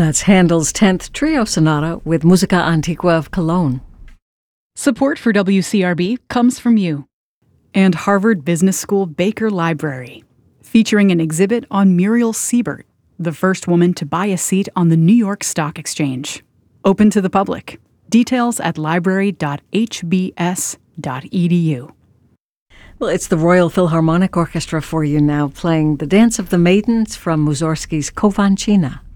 That's Handel's 10th Trio Sonata with Musica Antigua of Cologne. Support for WCRB comes from you. And Harvard Business School Baker Library, featuring an exhibit on Muriel Siebert, the first woman to buy a seat on the New York Stock Exchange. Open to the public. Details at library.hbs.edu. Well, it's the Royal Philharmonic Orchestra for you now, playing The Dance of the Maidens from Mussorgsky's Kovanchina.